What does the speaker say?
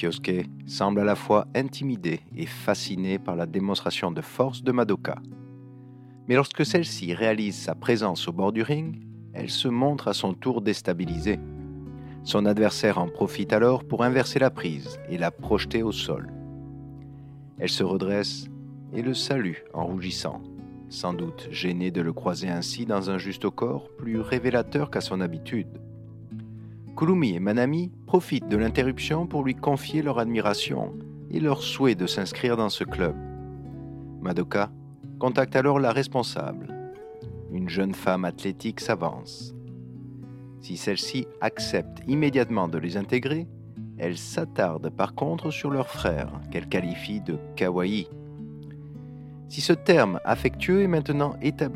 Kyosuke semble à la fois intimidé et fasciné par la démonstration de force de Madoka. Mais lorsque celle-ci réalise sa présence au bord du ring, elle se montre à son tour déstabilisée. Son adversaire en profite alors pour inverser la prise et la projeter au sol. Elle se redresse et le salue en rougissant, sans doute gênée de le croiser ainsi dans un juste au corps plus révélateur qu'à son habitude. Kurumi et Manami profitent de l'interruption pour lui confier leur admiration et leur souhait de s'inscrire dans ce club. Madoka contacte alors la responsable. Une jeune femme athlétique s'avance. Si celle-ci accepte immédiatement de les intégrer, elle s'attarde par contre sur leur frère, qu'elle qualifie de kawaii. Si ce terme affectueux est maintenant établi